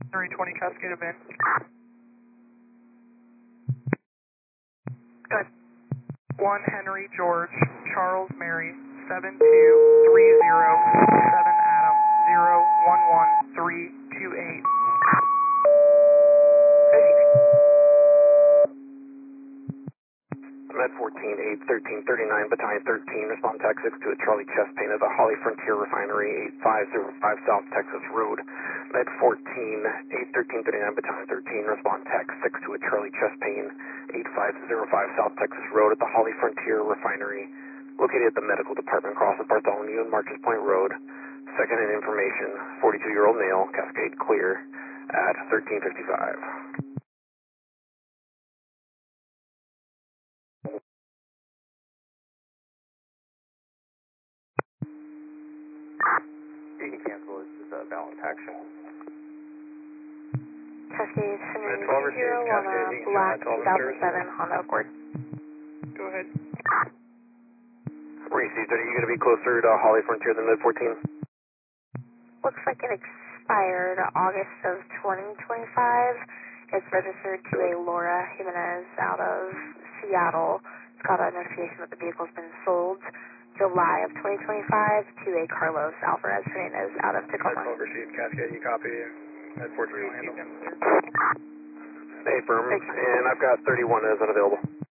320 Cascade Bend. Good. 1 Henry George Charles Mary 72307 Adam 011328. Med 14, 813, 39, Battalion 13, respond tech 6 to a Charlie chest pain at the Holly Frontier Refinery, 8505 South Texas Road. Med 14, 813, 39, Battalion 13, respond tech 6 to a Charlie chest pain, 8505 South Texas Road at the Holly Frontier Refinery, located at the Medical Department across of Bartholomew and Marches Point Road. Second in information, 42-year-old male, Cascade clear at 1355. You can cancel this as a balanced action. Cascade Henry Med 12 received, 20 Cascade, on a you can black show Med 12 2007 Honda Accord. Go ahead. Received, are you going to be closer to Holly Frontier than Med 14? Looks like it expired August of 2025. It's registered to a Laura Jimenez out of Seattle. It's got a notification that the vehicle's been sold July of 2025 to a Carlos Alvarez Hernandez out of Tacoma. Med 12 received, Cascade, you copy. Med 14 will handle. Hey, firm, and I've got 31 as unavailable.